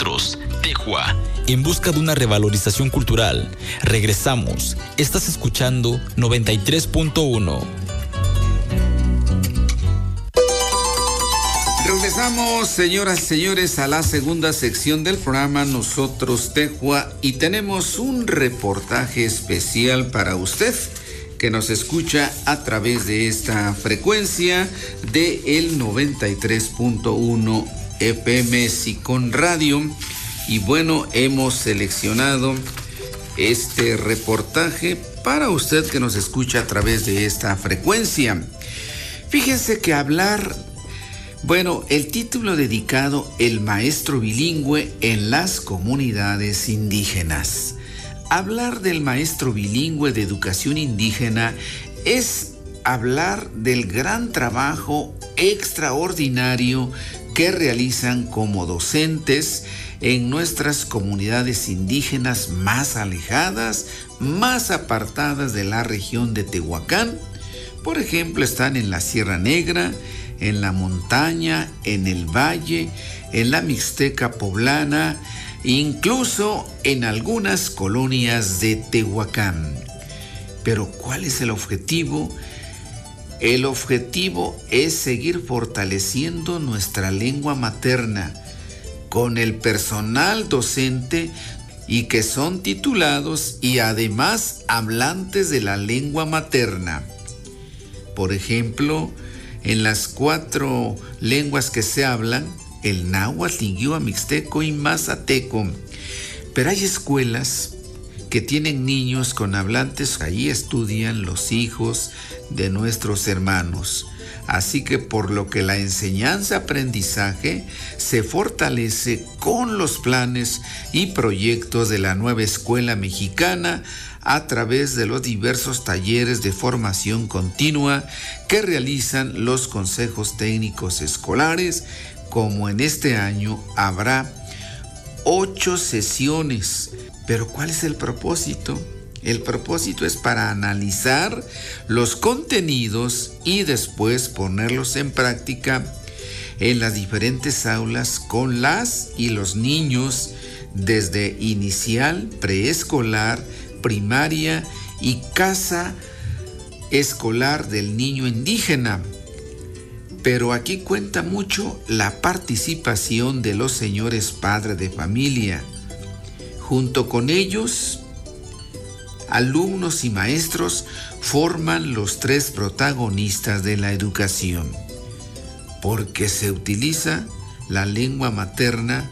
nosotros, Tejua, en busca de una revalorización cultural. Regresamos. Estás escuchando 93.1. Regresamos, señoras y señores, a la segunda sección del programa Nosotros Tejua, y tenemos un reportaje especial para usted que nos escucha a través de esta frecuencia de el 93.1 FM Sicón Radio. Y bueno, hemos seleccionado este reportaje para usted que nos escucha a través de esta frecuencia. Fíjense que el título dedicado El maestro bilingüe en las comunidades indígenas. Hablar del maestro bilingüe de educación indígena es hablar del gran trabajo extraordinario que realizan como docentes en nuestras comunidades indígenas más alejadas, más apartadas de la región de Tehuacán. Por ejemplo, están en la Sierra Negra, en la montaña, en el valle, en la Mixteca poblana, incluso en algunas colonias de Tehuacán. Pero ¿cuál es el objetivo? El objetivo es seguir fortaleciendo nuestra lengua materna con el personal docente y que son titulados y además hablantes de la lengua materna. Por ejemplo, en las 4 lenguas que se hablan, el náhuatl, lingüa, mixteco y mazateco. Pero hay escuelas que tienen niños con hablantes, ahí estudian los hijos de nuestros hermanos. Así que por lo que la enseñanza-aprendizaje se fortalece con los planes y proyectos de la nueva escuela mexicana a través de los diversos talleres de formación continua que realizan los consejos técnicos escolares, como en este año habrá 8 sesiones. Pero ¿cuál es el propósito? El propósito es para analizar los contenidos y después ponerlos en práctica en las diferentes aulas con las y los niños desde inicial, preescolar, primaria y casa escolar del niño indígena. Pero aquí cuenta mucho la participación de los señores padres de familia. Junto con ellos, alumnos y maestros forman los 3 protagonistas de la educación, porque se utiliza la lengua materna.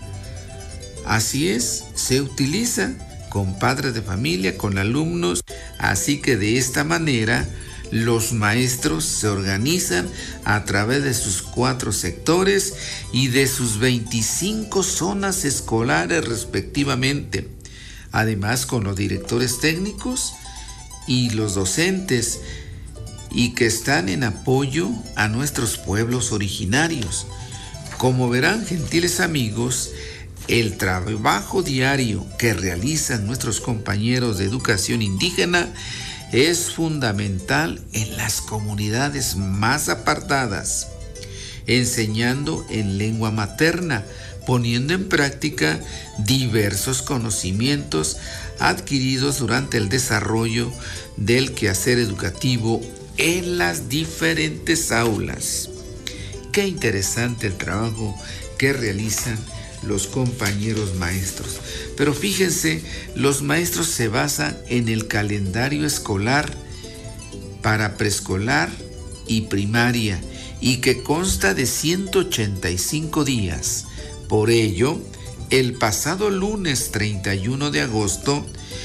Así es, se utiliza con padres de familia, con alumnos. Así que de esta manera los maestros se organizan a través de sus 4 sectores y de sus 25 zonas escolares respectivamente. Además, con los directores técnicos y los docentes, y que están en apoyo a nuestros pueblos originarios. Como verán, gentiles amigos, el trabajo diario que realizan nuestros compañeros de educación indígena es fundamental en las comunidades más apartadas, enseñando en lengua materna, poniendo en práctica diversos conocimientos adquiridos durante el desarrollo del quehacer educativo en las diferentes aulas. Qué interesante el trabajo que realizan los compañeros maestros. Pero fíjense, los maestros se basan en el calendario escolar para preescolar y primaria, y que consta de 185 días. Por ello, el pasado lunes 31 de agosto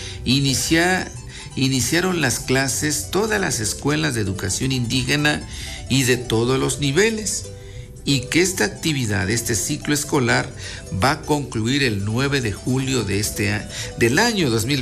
iniciaron las clases todas las escuelas de educación indígena y de todos los niveles, y que esta actividad, este ciclo escolar, va a concluir el 9 de julio del año 2020.